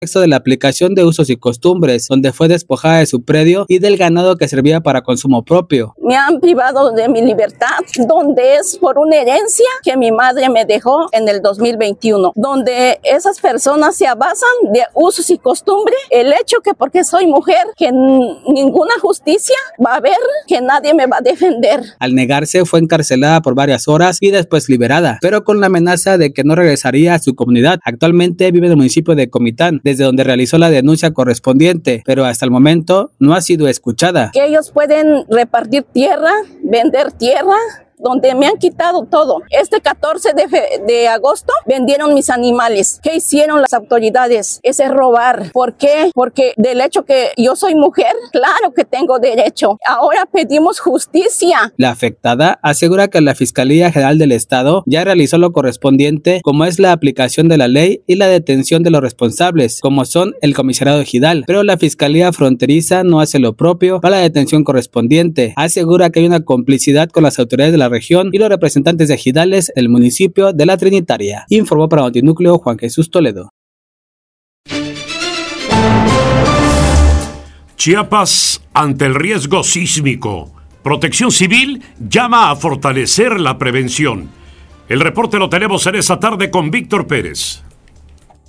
de la aplicación de usos y costumbres, donde fue despojada de su predio y del ganado que servía para consumo propio. Me han privado de mi libertad, donde es por una herencia que mi madre me dejó en el 2021, donde esas personas se basan de usos y costumbres, el hecho que porque soy mujer, que ninguna justicia va a haber, que nadie me va a defender. Al negarse, fue encarcelada por varias horas y después liberada, pero con la amenaza de que no regresaría a su comunidad. Actualmente vive en el municipio de Comitán, desde donde realizó la denuncia correspondiente, pero hasta el momento no ha sido escuchada. Que ellos pueden repartir tierra, vender tierra, donde me han quitado todo. Este 14 de agosto vendieron mis animales. ¿Qué hicieron las autoridades? Ese es robar. ¿Por qué? Porque del hecho que yo soy mujer, claro que tengo derecho. Ahora pedimos justicia. La afectada asegura que la Fiscalía General del Estado ya realizó lo correspondiente, como es la aplicación de la ley y la detención de los responsables, como son el comisariado ejidal, pero la Fiscalía Fronteriza no hace lo propio para la detención correspondiente. Asegura que hay una complicidad con las autoridades de la región y los representantes de ejidales del municipio de La Trinitaria. Informó para Notinúcleo Juan Jesús Toledo. Chiapas ante el riesgo sísmico. Protección Civil llama a fortalecer la prevención. El reporte lo tenemos en esta tarde con Víctor Pérez.